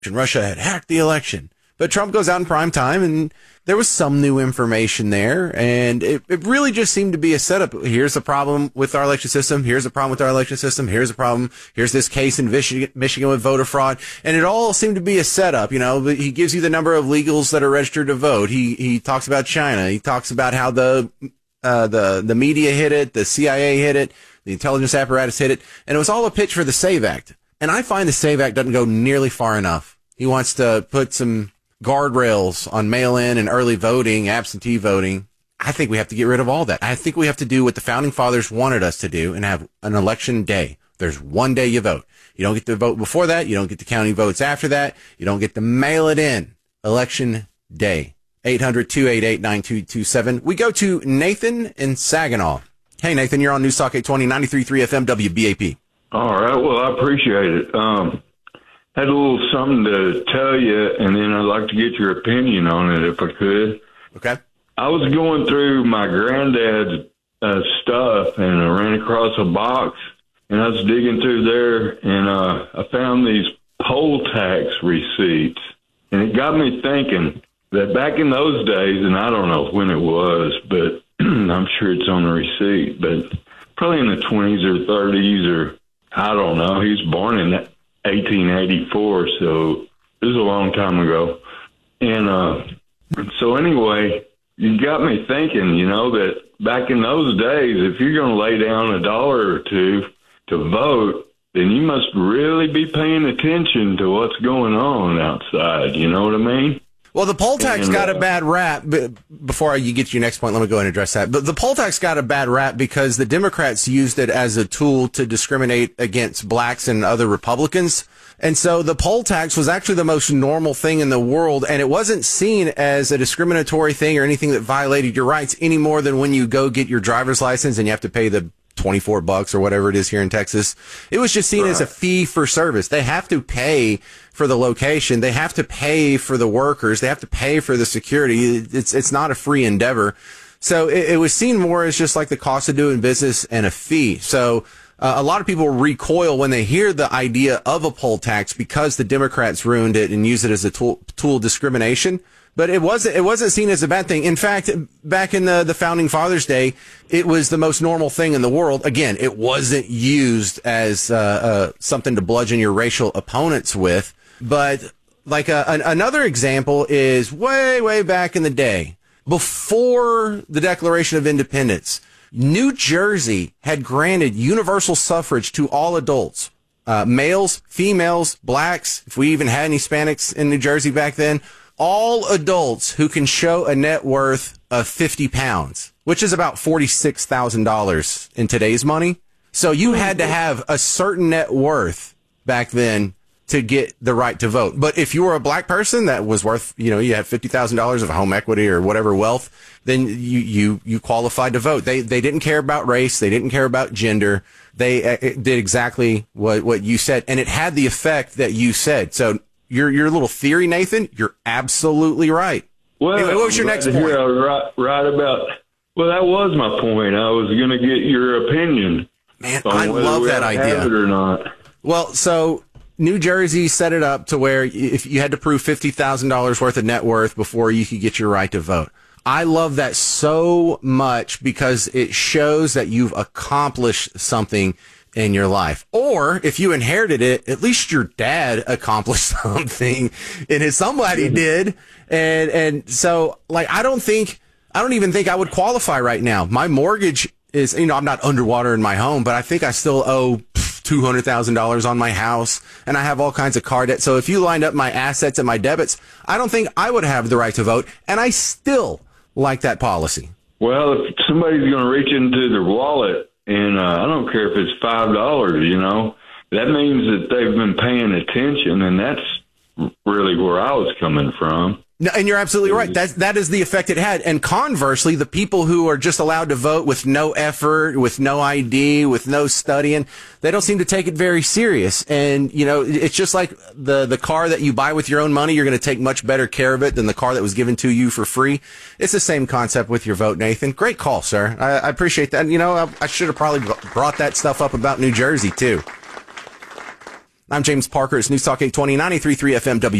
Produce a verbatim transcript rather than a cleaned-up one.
Russia had hacked the election. But Trump goes out in prime time, and there was some new information there, and it, it really just seemed to be a setup. Here's the problem with our election system. Here's the problem with our election system. Here's the problem. Here's this case in Michigan, Michigan with voter fraud. And it all seemed to be a setup. You know, he gives you the number of legals that are registered to vote. He he talks about China. He talks about how the uh, the the media hit it, the C I A hit it, the intelligence apparatus hit it, and it was all a pitch for the SAVE Act. And I find the SAVE Act doesn't go nearly far enough. He wants to put some guardrails on mail-in and early voting, absentee voting. I think we have to get rid of all that. I think we have to do what the founding fathers wanted us to do and have an election day. There's one day you vote. You don't get to vote before that. You don't get to counting votes after that. You don't get to mail it in. Election day. eight hundred, two eight eight, nine two two seven. We go to Nathan in Saginaw. Hey, Nathan, you're on News Talk eight twenty, ninety-three point three F M W B A P. All right. Well, I appreciate it. Um, had a little something to tell you, and then I'd like to get your opinion on it if I could. Okay. I was going through my granddad's uh, stuff, and I ran across a box, and I was digging through there, and uh, I found these poll tax receipts, and it got me thinking that back in those days, and I don't know when it was, but I'm sure it's on the receipt, but probably in the twenties or thirties, or I don't know. He was born in eighteen eighty-four, so it was a long time ago. And uh, so anyway, you got me thinking, you know, that back in those days, if you're going to lay down a dollar or two to vote, then you must really be paying attention to what's going on outside. You know what I mean? Well, the poll tax and, got uh, a bad rap. But before you get to your next point, let me go ahead and address that. But the poll tax got a bad rap because the Democrats used it as a tool to discriminate against blacks and other Republicans. And so the poll tax was actually the most normal thing in the world, and it wasn't seen as a discriminatory thing or anything that violated your rights any more than when you go get your driver's license and you have to pay the twenty-four bucks or whatever it is here in Texas. It was just seen right. as a fee for service. They have to pay for the location. They have to pay for the workers. They have to pay for the security. It's, it's not a free endeavor. So it, it was seen more as just like the cost of doing business and a fee. So uh, a lot of people recoil when they hear the idea of a poll tax because the Democrats ruined it and use it as a tool, tool of discrimination. But it wasn't, it wasn't seen as a bad thing. In fact, back in the, the Founding Fathers' day, it was the most normal thing in the world. Again, it wasn't used as uh, uh, something to bludgeon your racial opponents with. But like a, an, another example is way, way back in the day, before the Declaration of Independence, New Jersey had granted universal suffrage to all adults, uh, males, females, blacks, if we even had any Hispanics in New Jersey back then. All adults who can show a net worth of fifty pounds, which is about forty-six thousand dollars in today's money. So you had to have a certain net worth back then to get the right to vote. But if you were a black person that was worth, you know, you had fifty thousand dollars of home equity or whatever wealth, then you, you, you qualified to vote. They, they didn't care about race. They didn't care about gender. They uh, did exactly what, what you said. And it had the effect that you said. So Your your little theory, Nathan, you're absolutely right. Well, anyway, what was your next point? Yeah, right, right about. Well, that was my point. I was going to get your opinion. Man, I love that idea. Have it or not. Well, so New Jersey set it up to where if you had to prove fifty thousand dollars worth of net worth before you could get your right to vote. I love that so much because it shows that you've accomplished something in your life. Or if you inherited it, at least your dad accomplished something and his somebody did. And, and so like, I don't think, I don't even think I would qualify right now. My mortgage is, you know, I'm not underwater in my home, but I think I still owe two hundred thousand dollars on my house and I have all kinds of car debt. So if you lined up my assets and my debits, I don't think I would have the right to vote. And I still like that policy. Well, if somebody's going to reach into their wallet, and uh, I don't care if it's five dollars, you know, that means that they've been paying attention, and that's really where I was coming from. No, and you're absolutely right. That, that is the effect it had. And conversely, the people who are just allowed to vote with no effort, with no I D, with no studying, they don't seem to take it very serious. And, you know, it's just like the, the car that you buy with your own money, you're going to take much better care of it than the car that was given to you for free. It's the same concept with your vote, Nathan. Great call, sir. I, I appreciate that. And, you know, I, I should have probably brought that stuff up about New Jersey, too. I'm James Parker. It's News Talk eight twenty, ninety-three point three F M W.